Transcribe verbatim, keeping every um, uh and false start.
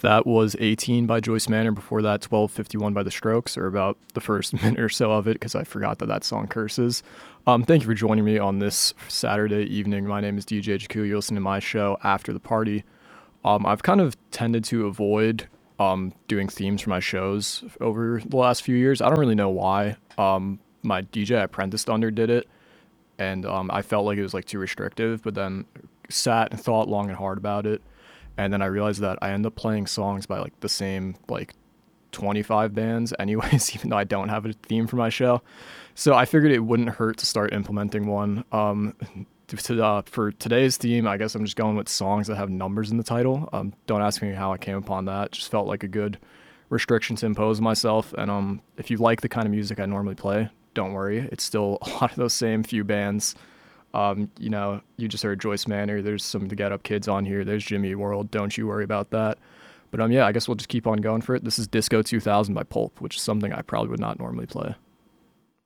That was eighteen by Joyce Manor. Before that, twelve fifty-one by The Strokes, or about the first minute or so of it, because I forgot that that song curses. Um, thank you for joining me on this Saturday evening. My name is D J Jaku. You're listening to my show, After the Party. Um, I've kind of tended to avoid um, doing themes for my shows over the last few years. I don't really know why. Um, my D J I apprenticed under did it, and um, I felt like it was like too restrictive, but then sat and thought long and hard about it. And then I realized that I end up playing songs by like the same like twenty-five bands anyways, even though I don't have a theme for my show. So I figured it wouldn't hurt to start implementing one. Um, to, uh, for today's theme, I guess I'm just going with songs that have numbers in the title. Um, don't ask me how I came upon that. Just felt like a good restriction to impose on myself. And um, if you like the kind of music I normally play, don't worry. It's still a lot of those same few bands. Um, you know, you just heard Joyce Manor. There's some The Get Up Kids on here. There's Jimmy World. Don't you worry about that. But um, yeah, I guess we'll just keep on going for it. This is Disco two thousand by Pulp, which is something I probably would not normally play.